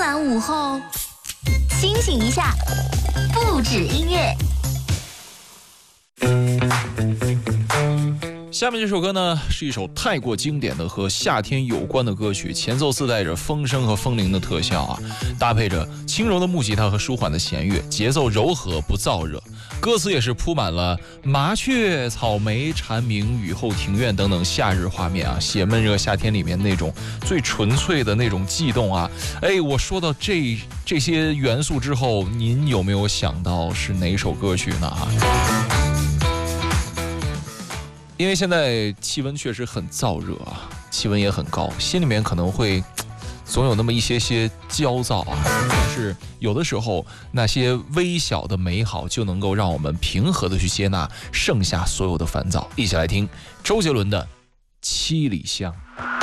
晚午后，清醒一下，不止音乐。 下面这首歌呢，是一首太过经典的和夏天有关的歌曲，前奏自带着风声和风铃的特效啊，搭配着轻柔的木吉他和舒缓的弦乐，节奏柔和不燥热，歌词也是铺满了麻雀、草莓、蝉鸣、雨后庭院等等夏日画面啊，写闷热夏天里面那种最纯粹的那种悸动啊。哎，我说到这些元素之后，您有没有想到是哪首歌曲呢？因为现在气温确实很燥热啊，气温也很高，心里面可能会总有那么一些焦躁啊，但是有的时候那些微小的美好就能够让我们平和的去接纳剩下所有的烦躁。一起来听周杰伦的《七里香》。